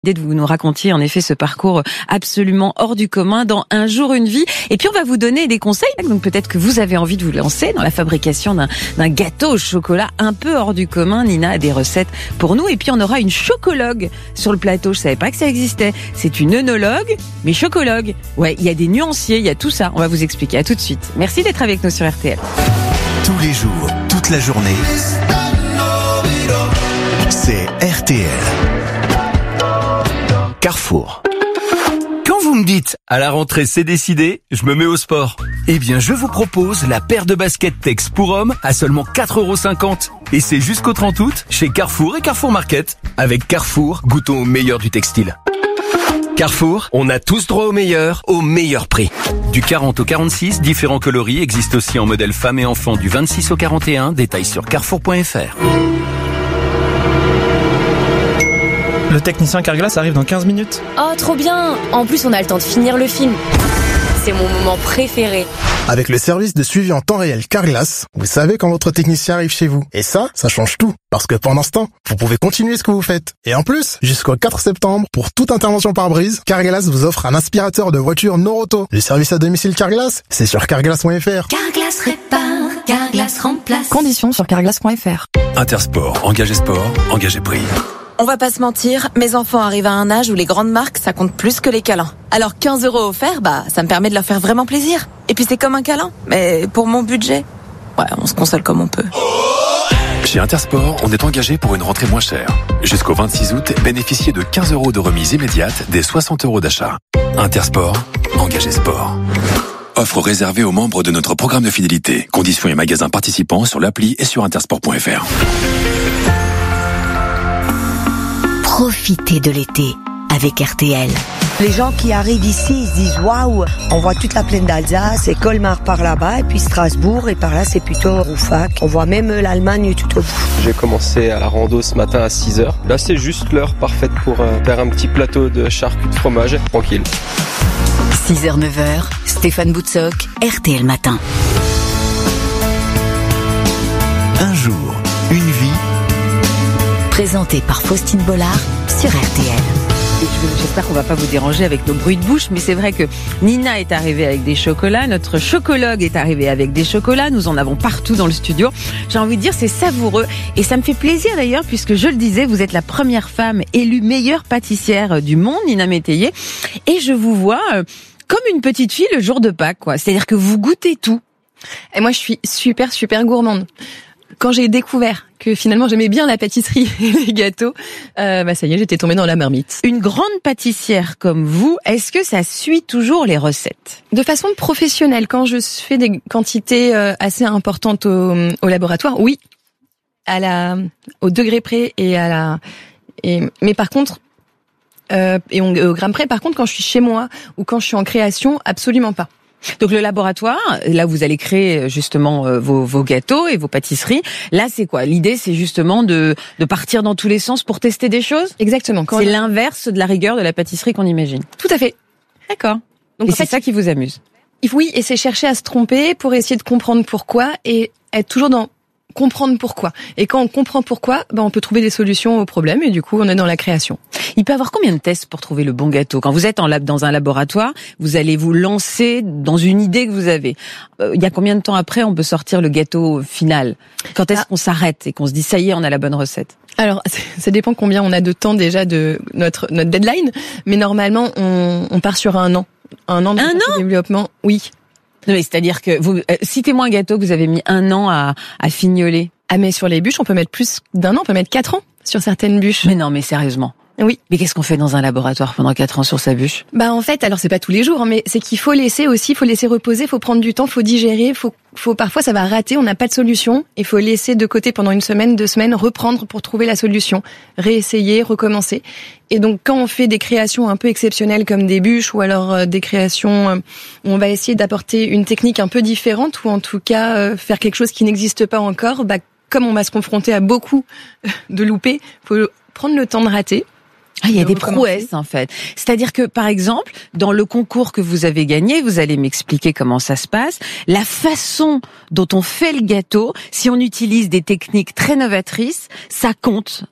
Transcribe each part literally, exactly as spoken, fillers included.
De vous nous racontiez en effet ce parcours absolument hors du commun dans Un jour une vie. Et puis on va vous donner des conseils. Donc peut-être que vous avez envie de vous lancer dans la fabrication d'un, d'un gâteau au chocolat un peu hors du commun. Nina a des recettes pour nous. Et puis on aura une chocologue sur le plateau. Je savais pas que ça existait. C'est une œnologue, mais chocologue. Ouais, il y a des nuanciers, il y a tout ça. On va vous expliquer. À tout de suite. Merci d'être avec nous sur R T L. Tous les jours, toute la journée, c'est R T L. Carrefour. Quand vous me dites « à la rentrée c'est décidé, je me mets au sport », eh bien je vous propose la paire de baskets Tex pour hommes à seulement quatre euros cinquante. Et c'est jusqu'au trente août chez Carrefour et Carrefour Market. Avec Carrefour, goûtons au meilleur du textile. Carrefour, on a tous droit au meilleur, au meilleur prix. Du quarante au quarante-six, différents coloris existent aussi en modèle femmes et enfants du vingt-six au quarante et un. Détails sur carrefour point f r. Le technicien Carglass arrive dans quinze minutes. Oh, trop bien! En plus, on a le temps de finir le film. C'est mon moment préféré. Avec le service de suivi en temps réel Carglass, vous savez quand votre technicien arrive chez vous. Et ça, ça change tout. Parce que pendant ce temps, vous pouvez continuer ce que vous faites. Et en plus, jusqu'au quatre septembre, pour toute intervention par brise, Carglass vous offre un aspirateur de voiture Noroto. Le service à domicile Carglass, c'est sur carglass point f r. Carglass répare, Carglass remplace. Conditions sur carglass point f r. Intersport, engagé sport, engagé prix. On va pas se mentir, mes enfants arrivent à un âge où les grandes marques, ça compte plus que les câlins. Alors quinze euros offerts, bah, ça me permet de leur faire vraiment plaisir. Et puis c'est comme un câlin, mais pour mon budget, ouais, on se console comme on peut. Chez Intersport, on est engagé pour une rentrée moins chère. Jusqu'au vingt-six août, bénéficiez de quinze euros de remise immédiate des soixante euros d'achat. Intersport, engagé sport. Offre réservée aux membres de notre programme de fidélité. Conditions et magasins participants sur l'appli et sur intersport point f r. Profitez de l'été avec R T L. Les gens qui arrivent ici, ils se disent waouh, on voit toute la plaine d'Alsace et Colmar par là-bas et puis Strasbourg et par là c'est plutôt Rouffach. On voit même l'Allemagne tout au bout. J'ai commencé à la rando ce matin à six heures. Là c'est juste l'heure parfaite pour faire un petit plateau de charcuterie de fromage, tranquille. six heures neuf heures, Stéphane Boutsock, R T L Matin. Un jour, une vie. Présenté par Faustine Bollard sur R T L. J'espère qu'on va pas vous déranger avec nos bruits de bouche, mais c'est vrai que Nina est arrivée avec des chocolats, notre chocologue est arrivée avec des chocolats, nous en avons partout dans le studio. J'ai envie de dire, c'est savoureux et ça me fait plaisir d'ailleurs, puisque je le disais, vous êtes la première femme élue meilleure pâtissière du monde, Nina Métayer, et je vous vois euh, comme une petite fille le jour de Pâques, quoi. C'est-à-dire que vous goûtez tout. Et moi, je suis super, super gourmande. Quand j'ai découvert que finalement j'aimais bien la pâtisserie et les gâteaux, euh, bah ça y est, j'étais tombée dans la marmite. Une grande pâtissière comme vous, est-ce que ça suit toujours les recettes ? De façon professionnelle, quand je fais des quantités euh, assez importantes au, au laboratoire, oui, à la, au degré près et à la, et mais par contre, euh, et on, au gramme près, par contre, quand je suis chez moi ou quand je suis en création, absolument pas. Donc le laboratoire, là vous allez créer justement euh, vos, vos gâteaux et vos pâtisseries. Là c'est quoi ? L'idée c'est justement de, de partir dans tous les sens pour tester des choses ? Exactement. Quand c'est on... l'inverse de la rigueur de la pâtisserie qu'on imagine. Tout à fait. D'accord. Donc et c'est fait, ça qui vous amuse ? Oui, et c'est chercher à se tromper pour essayer de comprendre pourquoi et être toujours dans comprendre pourquoi. Et quand on comprend pourquoi, ben on peut trouver des solutions aux problèmes et du coup on est dans la création. Il peut y avoir combien de tests pour trouver le bon gâteau ? Quand vous êtes en lab, dans un laboratoire, vous allez vous lancer dans une idée que vous avez. Euh, il y a combien de temps après on peut sortir le gâteau final ? Quand est-ce ah. qu'on s'arrête et qu'on se dit ça y est, on a la bonne recette ? Alors, ça dépend combien on a de temps déjà de notre notre deadline, mais normalement on, on part sur un an. Un an de un an développement, oui. Non mais c'est-à-dire que vous euh, citez-moi un gâteau que vous avez mis un an à, à fignoler. Ah mais sur les bûches, on peut mettre plus d'un an, on peut mettre quatre ans sur certaines bûches. Mais non, mais sérieusement. Oui. Mais qu'est-ce qu'on fait dans un laboratoire pendant quatre ans sur sa bûche ? Bah en fait, alors c'est pas tous les jours, hein, mais c'est qu'il faut laisser aussi, faut laisser reposer, faut prendre du temps, faut digérer, faut, faut parfois ça va rater, on n'a pas de solution, il faut laisser de côté pendant une semaine, deux semaines, reprendre pour trouver la solution, réessayer, recommencer. Et donc quand on fait des créations un peu exceptionnelles comme des bûches ou alors euh, des créations euh, où on va essayer d'apporter une technique un peu différente ou en tout cas euh, faire quelque chose qui n'existe pas encore, bah comme on va se confronter à beaucoup de loupés, faut prendre le temps de rater. Ah, il y a des prouesses en fait. C'est-à-dire que par exemple, dans le concours que vous avez gagné, vous allez m'expliquer comment ça se passe, la façon dont on fait le gâteau, si on utilise des techniques très novatrices, ça compte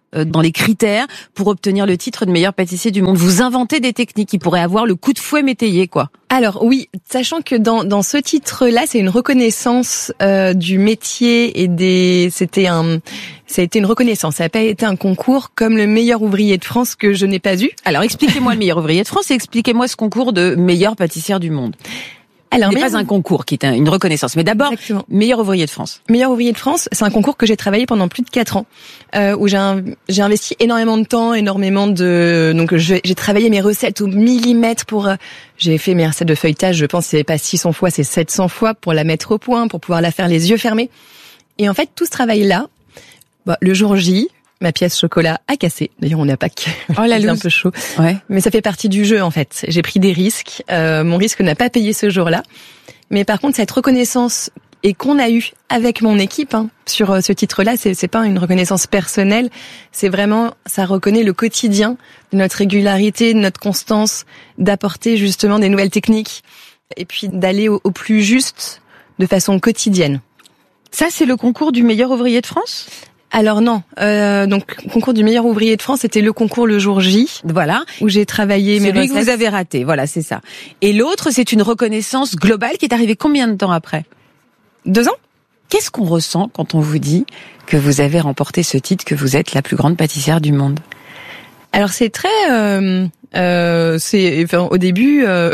euh, dans les critères pour obtenir le titre de meilleur pâtissier du monde? Vous inventez des techniques qui pourraient avoir le coup de fouet métayer, quoi. Alors oui, sachant que dans dans ce titre-là, c'est une reconnaissance euh, du métier et des. C'était un. Ça a été une reconnaissance. Ça n'a pas été un concours comme le meilleur ouvrier de France que je n'ai pas eu. Alors expliquez-moi le meilleur ouvrier de France et expliquez-moi ce concours de meilleure pâtissière du monde. Alors, n'est pas un concours qui est un, une reconnaissance, mais d'abord, exactement. Meilleur ouvrier de France. Meilleur ouvrier de France, c'est un concours que j'ai travaillé pendant plus de quatre ans, euh, où j'ai, un, j'ai investi énormément de temps, énormément de, donc je, j'ai travaillé mes recettes au millimètre pour, euh, j'ai fait mes recettes de feuilletage, je pense que c'est pas six cents fois, c'est sept cents fois pour la mettre au point, pour pouvoir la faire les yeux fermés. Et en fait, tout ce travail-là, bah, le jour J, ma pièce chocolat a cassé. D'ailleurs, on n'a pas que oh, la c'est un peu chaud. Ouais. Mais ça fait partie du jeu, en fait. J'ai pris des risques. Euh, mon risque n'a pas payé ce jour-là. Mais par contre, cette reconnaissance et qu'on a eue avec mon équipe hein, sur euh, ce titre-là, c'est, c'est pas une reconnaissance personnelle. C'est vraiment, ça reconnaît le quotidien de notre régularité, de notre constance, d'apporter justement des nouvelles techniques et puis d'aller au, au plus juste de façon quotidienne. Ça, c'est le concours du meilleur ouvrier de France ? Alors non, euh, donc concours du meilleur ouvrier de France, c'était le concours le jour J, voilà, où j'ai travaillé mes Celui recettes. que vous avez raté, voilà, c'est ça. Et l'autre, c'est une reconnaissance globale qui est arrivée combien de temps après ? Deux ans. Qu'est-ce qu'on ressent quand on vous dit que vous avez remporté ce titre, que vous êtes la plus grande pâtissière du monde ? Alors c'est très, euh, euh, c'est enfin, au début, euh,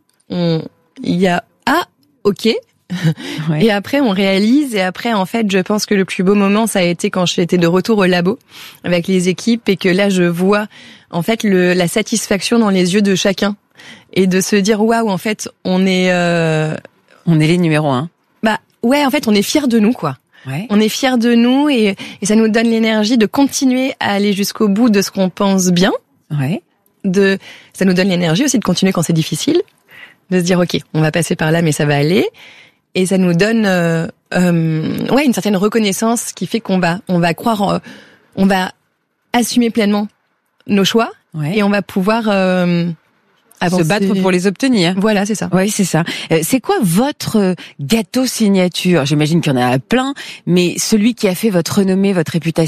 on, il y a ah ok. Ouais. Et après, on réalise. Et après, en fait, je pense que le plus beau moment, ça a été quand j'étais de retour au labo avec les équipes et que là, je vois en fait le, la satisfaction dans les yeux de chacun et de se dire waouh, en fait, on est, euh... on est les numéros un. Bah ouais, en fait, on est fiers de nous, quoi. Ouais. On est fiers de nous et, et ça nous donne l'énergie de continuer à aller jusqu'au bout de ce qu'on pense bien. Ouais. De, ça nous donne l'énergie aussi de continuer quand c'est difficile, de se dire ok, on va passer par là, mais ça va aller. Et ça nous donne euh, euh, ouais une certaine reconnaissance qui fait qu'on va on va croire euh, on va assumer pleinement nos choix ouais. et on va pouvoir euh, avancer. Se battre pour les obtenir. Voilà, c'est ça. Oui, c'est ça. Euh, c'est quoi votre gâteau signature ? J'imagine qu'il y en a plein, mais celui qui a fait votre renommée, votre réputation ?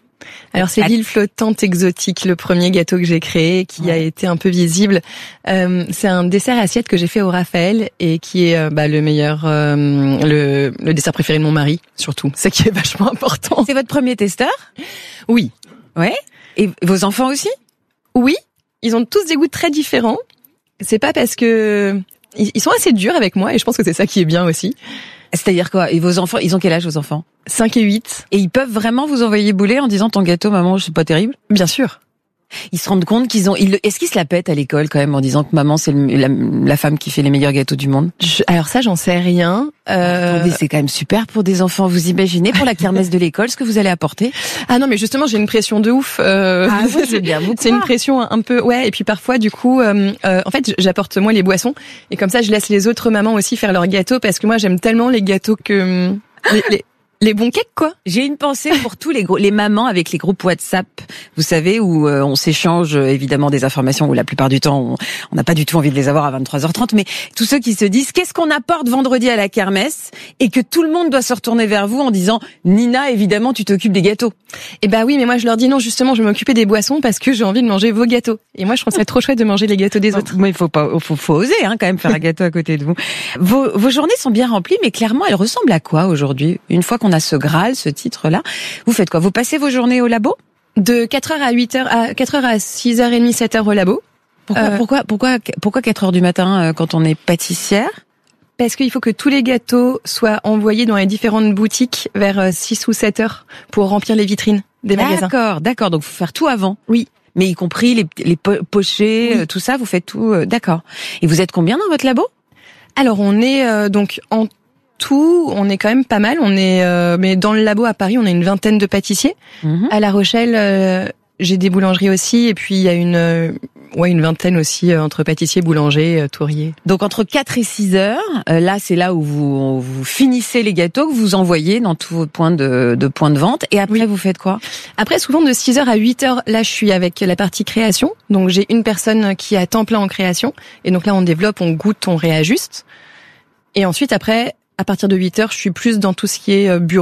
Alors c'est l'île flottante exotique, le premier gâteau que j'ai créé, qui ouais. a été un peu visible. Euh, c'est un dessert assiette que j'ai fait au Raphaël et qui est euh, bah, le meilleur, euh, le, le dessert préféré de mon mari, surtout. C'est qui est vachement important. C'est votre premier testeur ? Oui. Ouais. Et vos enfants aussi ? Oui. Ils ont tous des goûts très différents. C'est pas parce que ils sont assez durs avec moi et je pense que c'est ça qui est bien aussi. C'est-à-dire quoi ? Et vos enfants, ils ont quel âge vos enfants ? cinq et huit. Et ils peuvent vraiment vous envoyer bouler en disant ton gâteau, maman, c'est pas terrible ? Bien sûr. Ils se rendent compte qu'ils ont. Ils, est-ce qu'ils se la pètent à l'école quand même en disant que maman c'est le, la, la femme qui fait les meilleurs gâteaux du monde ? Je, alors ça, j'en sais rien. Euh... Attendez, c'est quand même super pour des enfants. Vous imaginez pour la kermesse de l'école ce que vous allez apporter ? Ah non, mais justement, j'ai une pression de ouf. Euh... Ah oui, c'est bien. C'est une pression un peu. Ouais. Et puis parfois, du coup, euh, euh, en fait, j'apporte moi les boissons et comme ça, je laisse les autres mamans aussi faire leurs gâteaux parce que moi, j'aime tellement les gâteaux que les, les... Les bons cakes, quoi. J'ai une pensée pour tous les gros, les mamans avec les groupes WhatsApp, vous savez, où euh, on s'échange euh, évidemment des informations où la plupart du temps on n'a pas du tout envie de les avoir à vingt-trois heures trente, mais tous ceux qui se disent qu'est-ce qu'on apporte vendredi à la kermesse et que tout le monde doit se retourner vers vous en disant Nina, évidemment, tu t'occupes des gâteaux. Eh ben oui, mais moi je leur dis non, justement, je vais m'occuper des boissons parce que j'ai envie de manger vos gâteaux. Et moi je trouve ça trop chouette de manger les gâteaux des autres. Mais il faut pas, faut, faut oser hein, quand même faire un gâteau à côté de vous. Vos, vos journées sont bien remplies, mais clairement elles ressemblent à quoi aujourd'hui ? Une fois qu'on a ce Graal, ce titre-là, vous faites quoi ? Vous passez vos journées au labo ? De quatre heures à huit heures, à quatre heures à six heures trente, sept heures au labo. Pourquoi, euh, pourquoi, pourquoi, pourquoi quatre heures du matin euh, quand on est pâtissière ? Parce qu'il faut que tous les gâteaux soient envoyés dans les différentes boutiques vers six ou sept heures pour remplir les vitrines des magasins. D'accord, d'accord. Donc, faut faire tout avant. Oui. Mais y compris les, les po- pochés, oui. tout ça, vous faites tout. Euh, d'accord. Et vous êtes combien dans votre labo ? Alors, on est euh, donc en tout, on est quand même pas mal. On est, euh, mais dans le labo à Paris, on a une vingtaine de pâtissiers. Mmh. À La Rochelle, euh, j'ai des boulangeries aussi, et puis il y a une, euh, ouais, une vingtaine aussi euh, entre pâtissiers, boulangers, euh, touriers. Donc entre quatre et six heures, euh, là c'est là où vous, vous finissez les gâteaux que vous envoyez dans tous vos points de, de points de vente. Et après, oui. vous faites quoi ? Après, souvent de six heures à huit heures, là je suis avec la partie création. Donc j'ai une personne qui est à temps plein en création, et donc là on développe, on goûte, on réajuste. Et ensuite après, à partir de huit heures, je suis plus dans tout ce qui est bureau.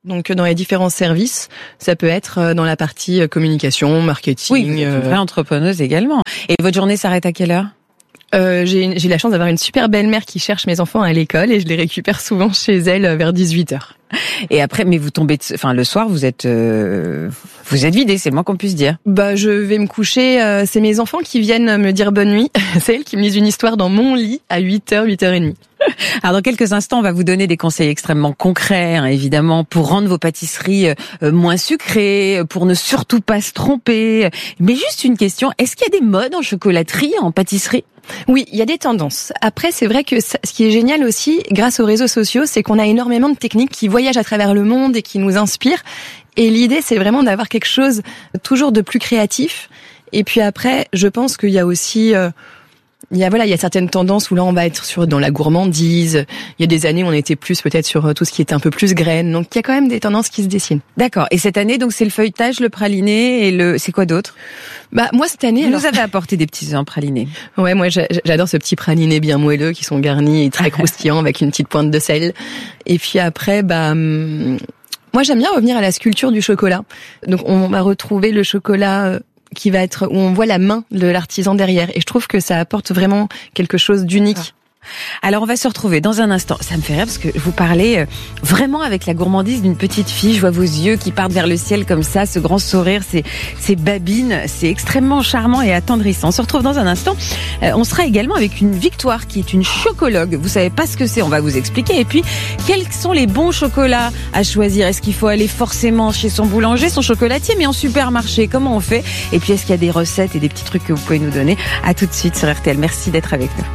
Donc dans les différents services, ça peut être dans la partie communication, marketing. Oui, vous êtes une vraie entrepreneuse également. Et votre journée s'arrête à quelle heure ? Euh, j'ai, j'ai la chance d'avoir une super belle-mère qui cherche mes enfants à l'école et je les récupère souvent chez elle vers dix-huit heures. Et après, mais vous tombez, de, enfin le soir, vous êtes, euh, vous êtes vidé, c'est le moins qu'on puisse dire. Bah, je vais me coucher. Euh, c'est mes enfants qui viennent me dire bonne nuit. C'est elles qui me lisent une histoire dans mon lit à huit heures, huit heures trente. Alors dans quelques instants, on va vous donner des conseils extrêmement concrets, hein, évidemment, pour rendre vos pâtisseries euh, moins sucrées, pour ne surtout pas se tromper. Mais juste une question, est-ce qu'il y a des modes en chocolaterie, en pâtisserie ? Oui, il y a des tendances. Après, c'est vrai que ça, ce qui est génial aussi, grâce aux réseaux sociaux, c'est qu'on a énormément de techniques qui voyagent à travers le monde et qui nous inspirent. Et l'idée, c'est vraiment d'avoir quelque chose toujours de plus créatif. Et puis après, je pense qu'il y a aussi... Euh, Il y a voilà, il y a certaines tendances où là on va être sur dans la gourmandise. Il y a des années où on était plus peut-être sur tout ce qui était un peu plus graines. Donc il y a quand même des tendances qui se dessinent. D'accord. Et cette année donc c'est le feuilletage, le praliné et le c'est quoi d'autre ? Bah moi cette année vous alors... nous avez apporté des petits œufs pralinés. Ouais, moi j'adore ce petit praliné bien moelleux qui sont garnis et très croustillants avec une petite pointe de sel. Et puis après bah hum, moi j'aime bien revenir à la sculpture du chocolat. Donc on va retrouver le chocolat qui va être où on voit la main de l'artisan derrière et je trouve que ça apporte vraiment quelque chose d'unique. Alors on va se retrouver dans un instant. Ça me fait rire parce que vous parlez vraiment avec la gourmandise d'une petite fille. Je vois vos yeux qui partent vers le ciel comme ça, ce grand sourire, ces, ces babines. C'est extrêmement charmant et attendrissant. On se retrouve dans un instant. Euh, on sera également avec une Victoire qui est une chocologue. Vous savez pas ce que c'est, on va vous expliquer. Et puis, quels sont les bons chocolats à choisir ? Est-ce qu'il faut aller forcément chez son boulanger, son chocolatier, mais en supermarché ? Comment on fait ? Et puis, est-ce qu'il y a des recettes et des petits trucs que vous pouvez nous donner ? À tout de suite sur R T L. Merci d'être avec nous.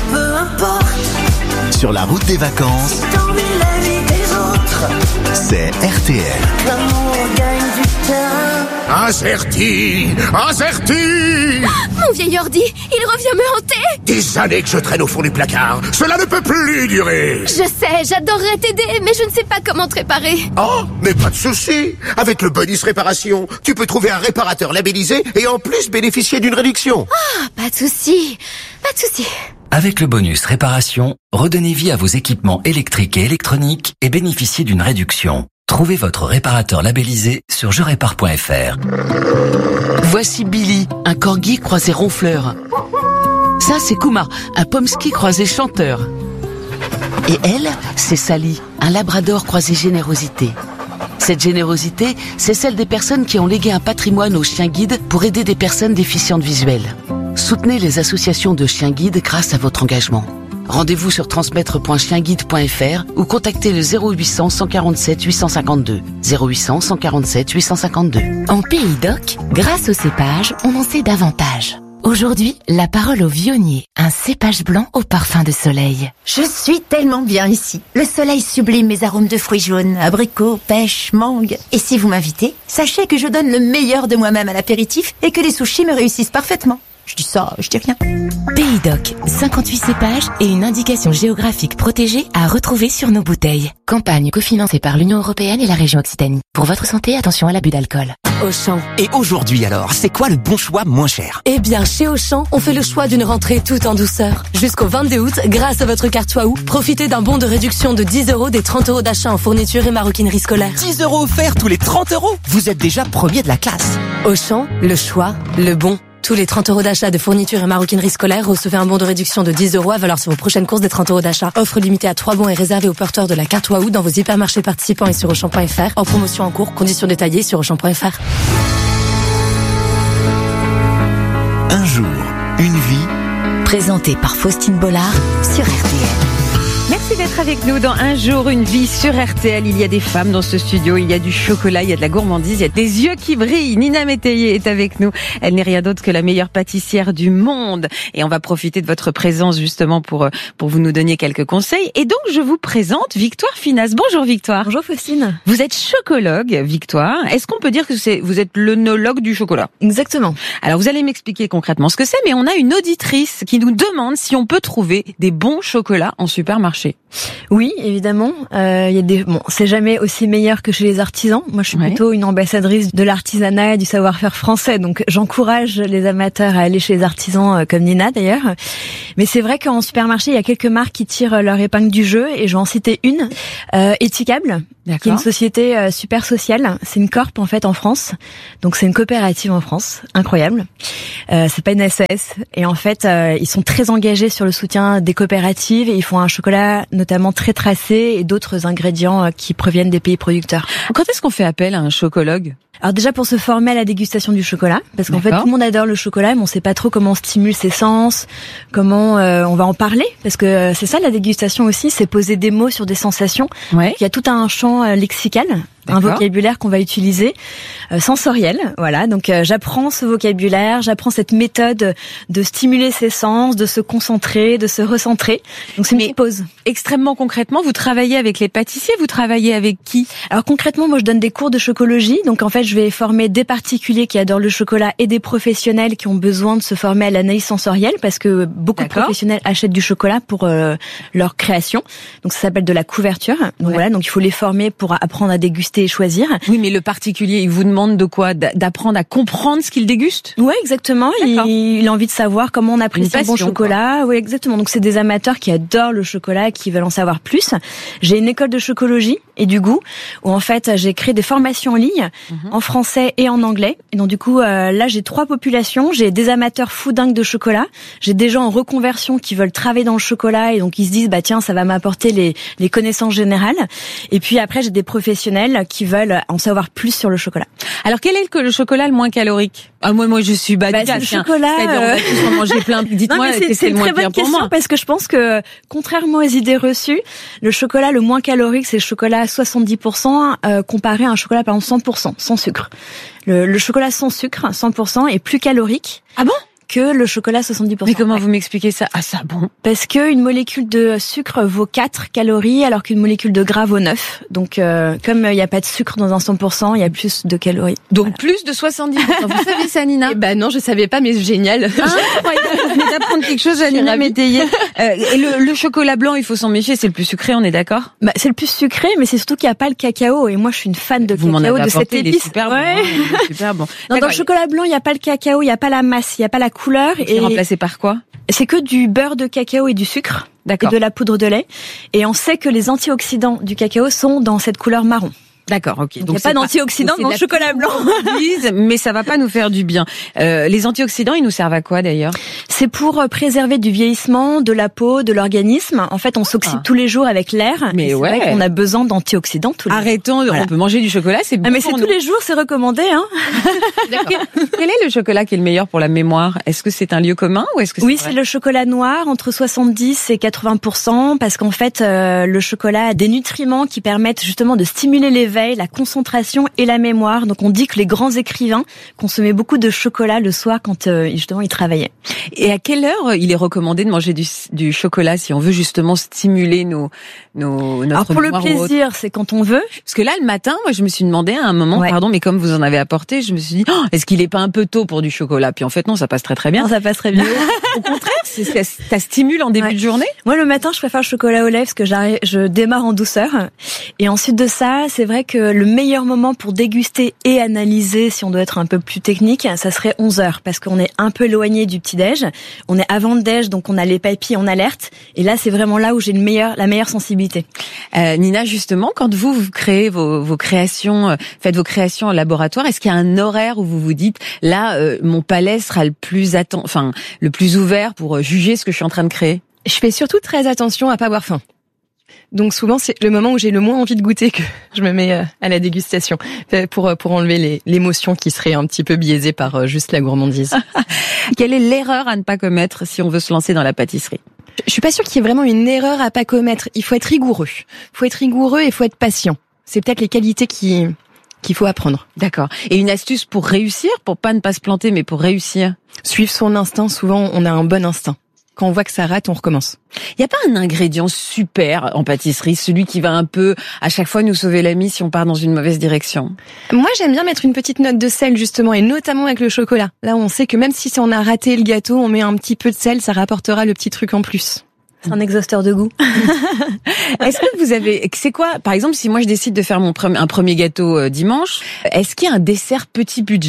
Sur la route des vacances, la vie des autres. C'est R T L. L'amour gagne du terrain. Incerti, incerti. Mon vieil ordi, il revient me hanter. Des années que je traîne au fond du placard. Cela ne peut plus durer. Je sais, j'adorerais t'aider, mais je ne sais pas comment te réparer. Oh, mais pas de souci. Avec le bonus réparation, tu peux trouver un réparateur labellisé et en plus bénéficier d'une réduction. Ah, pas de souci, pas de souci. Avec le bonus réparation, redonnez vie à vos équipements électriques et électroniques et bénéficiez d'une réduction. Trouvez votre réparateur labellisé sur je répare point f r. Voici Billy, un corgi croisé ronfleur. Ça, c'est Kumar, un pomsky croisé chanteur. Et elle, c'est Sally, un labrador croisé générosité. Cette générosité, c'est celle des personnes qui ont légué un patrimoine aux chiens guides pour aider des personnes déficientes visuelles. Soutenez les associations de chiens guides grâce à votre engagement. Rendez-vous sur transmettre point chien guide point f r ou contactez le zéro huit cents, cent quarante-sept, huit cent cinquante-deux. zéro huit cents, cent quarante-sept, huit cent cinquante-deux. En Pays d'Oc, grâce au cépage, on en sait davantage. Aujourd'hui, la parole au vionnier, un cépage blanc au parfum de soleil. Je suis tellement bien ici. Le soleil sublime mes arômes de fruits jaunes, abricots, pêche, mangue. Et si vous m'invitez, sachez que je donne le meilleur de moi-même à l'apéritif et que les sushis me réussissent parfaitement. Je dis ça, je dis rien. Pays d'Oc, cinquante-huit cépages et une indication géographique protégée à retrouver sur nos bouteilles. Campagne cofinancée par l'Union européenne et la région Occitanie. Pour votre santé, attention à l'abus d'alcool. Auchan. Et aujourd'hui alors, c'est quoi le bon choix moins cher ? Eh bien, chez Auchan, on fait le choix d'une rentrée tout en douceur. Jusqu'au vingt-deux août, grâce à votre carte Waouh, profitez d'un bon de réduction de dix euros des trente euros d'achat en fourniture et maroquinerie scolaire. dix euros offerts tous les trente euros ? Vous êtes déjà premier de la classe. Auchan, le choix, le bon. Tous les trente euros d'achat de fourniture et maroquinerie scolaire, recevez un bon de réduction de dix euros à valeur sur vos prochaines courses des trente euros d'achat. Offre limitée à trois bons et réservée aux porteurs de la carte Waouh dans vos hypermarchés participants et sur auchan point f r. En promotion en cours, conditions détaillées sur auchan point f r. Un jour, une vie. Présenté par Faustine Bollard sur R T L. Merci d'être avec nous dans Un jour, une vie sur R T L. Il y a des femmes dans ce studio, il y a du chocolat, il y a de la gourmandise, il y a des yeux qui brillent. Nina Métayer est avec nous. Elle n'est rien d'autre que la meilleure pâtissière du monde. Et on va profiter de votre présence justement pour, pour vous nous donner quelques conseils. Et donc, je vous présente Victoire Finas. Bonjour Victoire. Bonjour Faustine. Vous êtes chocologue, Victoire. Est-ce qu'on peut dire que c'est, vous êtes l'œnologue du chocolat ? Exactement. Alors, vous allez m'expliquer concrètement ce que c'est, mais on a une auditrice qui nous demande si on peut trouver des bons chocolats en supermarché. Oui, évidemment. Euh, y a des, bon, c'est jamais aussi meilleur que chez les artisans. Moi, je suis ouais. plutôt une ambassadrice de l'artisanat et du savoir-faire français. Donc, j'encourage les amateurs à aller chez les artisans, euh, comme Nina d'ailleurs. Mais c'est vrai qu'en supermarché, il y a quelques marques qui tirent leur épingle du jeu, et je vais en citer une. Euh, Étiquable, qui est une société euh, super sociale. C'est une corp en fait en France, donc c'est une coopérative en France, incroyable. Euh, c'est pas une S A S et en fait euh, ils sont très engagés sur le soutien des coopératives et ils font un chocolat notamment très tracé et d'autres ingrédients euh, qui proviennent des pays producteurs. Quand est-ce qu'on fait appel à un chocologue ? Alors déjà pour se former à la dégustation du chocolat, parce qu'en D'accord. fait tout le monde adore le chocolat, mais on sait pas trop comment on stimule ses sens, comment euh, on va en parler, parce que euh, c'est ça la dégustation aussi, c'est poser des mots sur des sensations. Ouais. Il y a tout un champ euh, lexical, un D'accord. vocabulaire qu'on va utiliser, euh, sensoriel, voilà. Donc euh, j'apprends ce vocabulaire, j'apprends cette méthode de stimuler ses sens, de se concentrer, de se recentrer. Donc c'est une petite pause. Extrêmement concrètement, vous travaillez avec les pâtissiers, vous travaillez avec qui ? Alors concrètement, moi je donne des cours de chocologie, donc en fait je vais former des particuliers qui adorent le chocolat et des professionnels qui ont besoin de se former à l'analyse sensorielle, parce que beaucoup D'accord. de professionnels achètent du chocolat pour euh, leur création. Donc ça s'appelle de la couverture. Donc Ouais. voilà, donc il faut les former pour apprendre à déguster et choisir. Oui, mais le particulier, il vous demande de quoi ? D'apprendre à comprendre ce qu'il déguste ? Ouais, exactement. Il, il a envie de savoir comment on apprécie un bon passion, chocolat. Oui, exactement. Donc c'est des amateurs qui adorent le chocolat, qui veulent en savoir plus. J'ai une école de chocologie et du goût où en fait j'ai créé des formations en ligne Mhm. en français et en anglais. Et donc du coup euh, là j'ai trois populations. J'ai des amateurs fous dingues de chocolat. J'ai des gens en reconversion qui veulent travailler dans le chocolat et donc ils se disent bah tiens ça va m'apporter les les connaissances générales. Et puis après j'ai des professionnels qui veulent en savoir plus sur le chocolat. Alors quel est le, le chocolat le moins calorique ? Ah moi moi je suis bas Bah, de c'est gamme. le chocolat. C'est-à-dire, on va tous en manger plein. Dites-moi, Non, mais c'est, c'est, c'est le une moins très bonne pire pour question moi. parce que je pense que, contrairement aux idées reçues, le chocolat le moins calorique, c'est le chocolat à soixante-dix pour cent euh, comparé à un chocolat par exemple cent pour cent sans sucre. Le, le chocolat sans sucre, cent pour cent, est plus calorique. Ah bon ? Que le chocolat soixante-dix pour cent. Mais comment vous m'expliquez ça ? Ah ça bon. Parce que une molécule de sucre vaut quatre calories alors qu'une molécule de gras vaut neuf. Donc euh, comme il n'y a pas de sucre dans un cent pour cent, il y a plus de calories. Donc Voilà. plus de soixante-dix pour cent. Vous savez ça, Nina ? Eh ben non, je savais pas, mais c'est génial. Incroyable, vous venez d'apprendre quelque chose à Nina Métayer. Euh, et le, le chocolat blanc, il faut s'en méfier, c'est le plus sucré, on est d'accord ? Bah, c'est le plus sucré, mais c'est surtout qu'il n'y a pas le cacao. Et moi, je suis une fan de Vous m'en cacao, avez de cette apporté, il est épice. super bon. Ouais. hein, il est super bon. Non, dans D'accord, le chocolat blanc, il n'y a pas le cacao, il n'y a pas la masse, il n'y a pas la couleur. il est remplacé par quoi ? C'est que du beurre de cacao et du sucre. D'accord. Et de la poudre de lait. Et on sait que les antioxydants du cacao sont dans cette couleur marron. D'accord, ok. Donc il n'y a pas d'antioxydants dans le chocolat blanc. Mais ça va pas nous faire du bien. Euh, les antioxydants, ils nous servent à quoi d'ailleurs ? C'est pour préserver du vieillissement, de la peau, de l'organisme. En fait, on s'oxyde Ah. tous les jours avec l'air. Mais et c'est ouais. vrai qu'on a besoin d'antioxydants tous les jours. Arrêtons, Voilà. on peut manger du chocolat, c'est bon Ah, mais pour c'est nous. tous les jours, c'est recommandé, hein. Quel est le chocolat qui est le meilleur pour la mémoire ? Est-ce que c'est un lieu commun ou est-ce que c'est Oui, vrai c'est le chocolat noir, entre soixante-dix et quatre-vingts pour cent, parce qu'en fait, euh, le chocolat a des nutriments qui permettent justement de stimuler l'éveil, la concentration et la mémoire. Donc on dit que les grands écrivains consommaient beaucoup de chocolat le soir quand euh, justement ils travaillaient. Et à quelle heure il est recommandé de manger du, du chocolat si on veut justement stimuler nos, nos notre Alors pour le mémoire ou autre ? plaisir, c'est quand on veut. Parce que là, le matin, moi, je me suis demandé à un moment, Ouais. pardon, mais comme vous en avez apporté, je me suis dit, oh, est-ce qu'il est pas un peu tôt pour du chocolat ? Puis en fait, non, ça passe très très bien. Non, ça passe très bien. Au contraire, c'est, ça, ça stimule en début Ouais. de journée. Moi, le matin, je préfère le chocolat au lait parce que j'arrive, je démarre en douceur. Et ensuite de ça, c'est vrai que le meilleur moment pour déguster et analyser, si on doit être un peu plus technique, ça serait onze heures parce qu'on est un peu éloigné du petit-déj. On est avant le déj, donc on a les papilles en alerte. Et là, c'est vraiment là où j'ai le meilleur, la meilleure sensibilité. Euh, Nina, justement, quand vous, vous créez vos, vos créations, euh, faites vos créations en laboratoire, est-ce qu'il y a un horaire où vous vous dites, là, euh, mon palais sera le plus atten- enfin, le plus ouvert pour euh, juger ce que je suis en train de créer ? Je fais surtout très attention à pas avoir faim. Donc souvent c'est le moment où j'ai le moins envie de goûter que je me mets à la dégustation pour pour enlever les l'émotion qui serait un petit peu biaisée par juste la gourmandise. Quelle est l'erreur à ne pas commettre si on veut se lancer dans la pâtisserie ? Je suis pas sûre qu'il y ait vraiment une erreur à pas commettre. Il faut être rigoureux. Il faut être rigoureux et il faut être patient. C'est peut-être les qualités qui qu'il faut apprendre. D'accord. Et une astuce pour réussir, pour pas ne pas se planter, mais pour réussir ? Suivre son instinct. Souvent on a un bon instinct. Quand on voit que ça rate, on recommence. Il n'y a pas un ingrédient super en pâtisserie, celui qui va un peu, à chaque fois, nous sauver la mise si on part dans une mauvaise direction? Moi, j'aime bien mettre une petite note de sel, justement, et notamment avec le chocolat. Là, on sait que même si on a raté le gâteau, on met un petit peu de sel, ça rapportera le petit truc en plus. C'est un exhausteur de goût. Est-ce que vous avez, c'est quoi, par exemple, si moi je décide de faire mon premier, un premier gâteau euh, dimanche, est-ce qu'il y a un dessert petit budget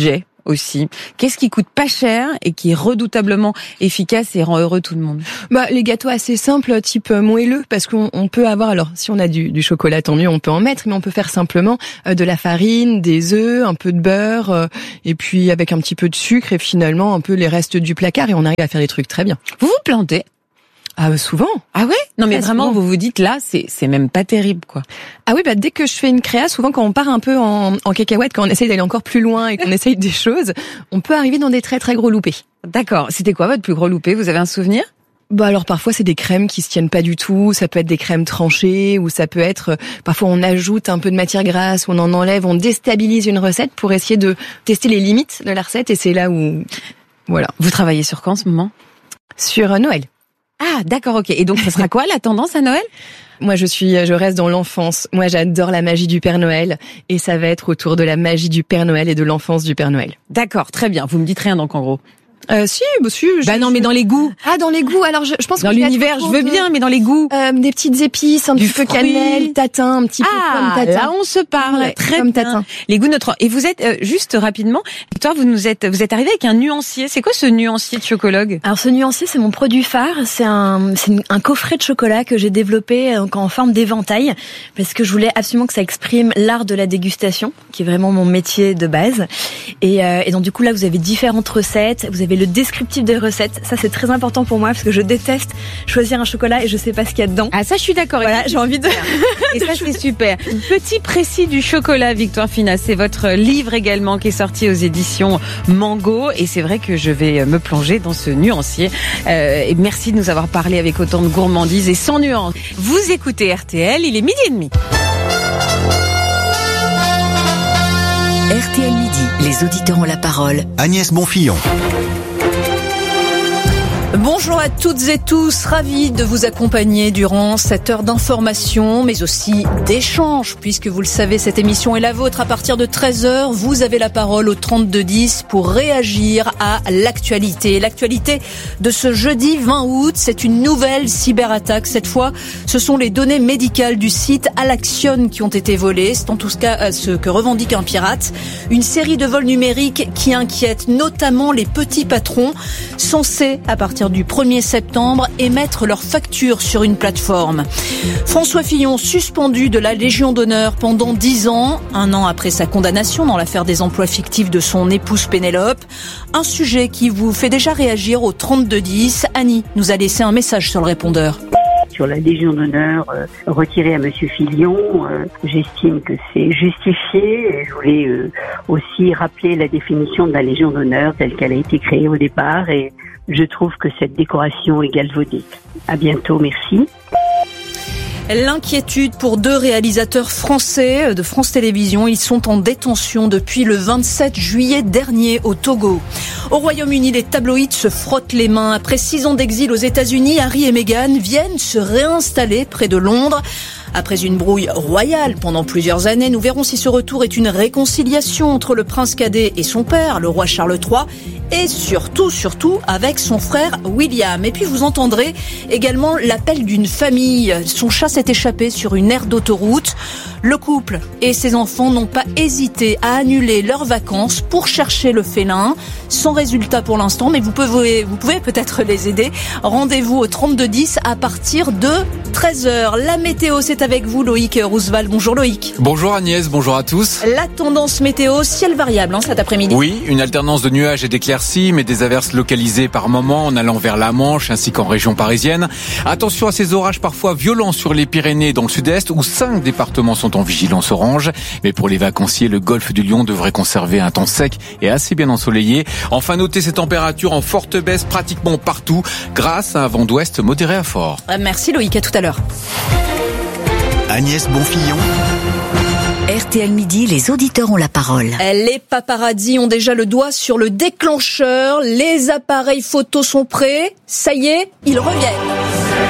aussi. Qu'est-ce qui coûte pas cher et qui est redoutablement efficace et rend heureux tout le monde? Bah, les gâteaux assez simples, type moelleux, parce qu'on on peut avoir, alors si on a du, du chocolat, tant mieux, on peut en mettre, mais on peut faire simplement euh, de la farine, des œufs, un peu de beurre, euh, et puis avec un petit peu de sucre, et finalement un peu les restes du placard, et on arrive à faire des trucs très bien. Vous vous plantez? Ah, souvent. Ah ouais? Non, mais Très vraiment, souvent. vous vous dites là, c'est, c'est même pas terrible, quoi. Ah oui, bah, dès que je fais une créa, souvent quand on part un peu en, en cacahuète, quand on essaye d'aller encore plus loin et qu'on essaye des choses, on peut arriver dans des très très gros loupés. D'accord. C'était quoi votre plus gros loupé? Vous avez un souvenir? Bah alors parfois c'est des crèmes qui se tiennent pas du tout, ça peut être des crèmes tranchées, ou ça peut être, euh, parfois on ajoute un peu de matière grasse, on en enlève, on déstabilise une recette pour essayer de tester les limites de la recette, et c'est là où, voilà. Vous travaillez sur quoi en ce moment? Sur euh, Noël. Ah, d'accord, ok. Et donc, ça sera quoi la tendance à Noël? Moi, je suis, je reste dans l'enfance. Moi, j'adore la magie du Père Noël, et ça va être autour de la magie du Père Noël et de l'enfance du Père Noël. D'accord, très bien. Vous me dites rien donc en gros. Euh, si, bah, si. Bah non, mais dans les goûts. Ah, dans les goûts. Alors, je, je pense que dans l'univers, je veux de, bien, mais dans les goûts. Euh, des petites épices, un du petit peu fruit. cannelle, tatin, un petit ah, peu comme tatin. Là, on se parle. Ouais, très comme bien. tatin. Les goûts notre. Et vous êtes euh, juste rapidement. Victoire, vous nous êtes, vous êtes arrivé avec un nuancier. C'est quoi ce nuancier de chocologue? Alors, ce nuancier, c'est mon produit phare. C'est un, c'est un coffret de chocolat que j'ai développé en, en forme d'éventail, parce que je voulais absolument que ça exprime l'art de la dégustation, qui est vraiment mon métier de base. Et, euh, et donc, du coup, là, vous avez différentes recettes. Vous avez le descriptif de recettes. Ça, c'est très important pour moi parce que je déteste choisir un chocolat et je sais pas ce qu'il y a dedans. Ah, ça, je suis d'accord. Voilà, j'ai envie de... Et ça, c'est super. Petit précis du chocolat, Victoire Fina. C'est votre livre également qui est sorti aux éditions Mango. Et c'est vrai que je vais me plonger dans ce nuancier. Euh, et merci de nous avoir parlé avec autant de gourmandise et sans nuance. Vous écoutez R T L, il est midi et demi. R T L Midi, les auditeurs ont la parole. Agnès Bonfillon. Bonjour à toutes et tous, ravi de vous accompagner durant cette heure d'information, mais aussi d'échange, puisque vous le savez, cette émission est la vôtre. À partir de treize heures, vous avez la parole au trente-deux dix pour réagir à l'actualité. L'actualité de ce jeudi vingt août, c'est une nouvelle cyberattaque. Cette fois, ce sont les données médicales du site Alaction qui ont été volées. C'est en tout cas ce que revendique un pirate. Une série de vols numériques qui inquiètent notamment les petits patrons, censés, à partir du premier septembre, émettre leurs factures sur une plateforme. François Fillon, suspendu de la Légion d'honneur pendant dix ans, un an après sa condamnation dans l'affaire des emplois fictifs de son épouse Pénélope. Un sujet qui vous fait déjà réagir au trente-deux dix. Annie nous a laissé un message sur le répondeur. Sur la Légion d'honneur euh, retirée à Monsieur Fillon, euh, j'estime que c'est justifié. Et je voulais euh, aussi rappeler la définition de la Légion d'honneur telle qu'elle a été créée au départ, et je trouve que cette décoration est galvaudée. À bientôt, merci. L'inquiétude pour deux réalisateurs français de France Télévisions. Ils sont en détention depuis le vingt-sept juillet dernier au Togo. Au Royaume-Uni, les tabloïds se frottent les mains. Après six ans d'exil aux États-Unis, Harry et Meghan viennent se réinstaller près de Londres. Après une brouille royale pendant plusieurs années, nous verrons si ce retour est une réconciliation entre le prince cadet et son père, le roi Charles trois, et surtout, surtout avec son frère William. Et puis vous entendrez également l'appel d'une famille. Son chat s'est échappé sur une aire d'autoroute. Le couple et ses enfants n'ont pas hésité à annuler leurs vacances pour chercher le félin. Sans résultat pour l'instant, mais vous pouvez, vous pouvez peut-être les aider. Rendez-vous au trente-deux dix à partir de treize heures. La météo, c'est avec vous, Loïc Roosevelt. Bonjour Loïc. Bonjour Agnès, bonjour à tous. La tendance météo, ciel variable hein, cet après-midi. Oui, une alternance de nuages et d'éclaircies, mais des averses localisées par moments en allant vers la Manche ainsi qu'en région parisienne. Attention à ces orages parfois violents sur les Pyrénées et dans le sud-est où cinq départements sont en vigilance orange. Mais pour les vacanciers, le golfe du Lion devrait conserver un temps sec et assez bien ensoleillé. Enfin, notez ces températures en forte baisse pratiquement partout grâce à un vent d'ouest modéré à fort. Merci Loïc, à tout à l'heure. Agnès Bonfillon. R T L Midi, les auditeurs ont la parole. Les paparazzis ont déjà le doigt sur le déclencheur. Les appareils photos sont prêts. Ça y est, ils reviennent.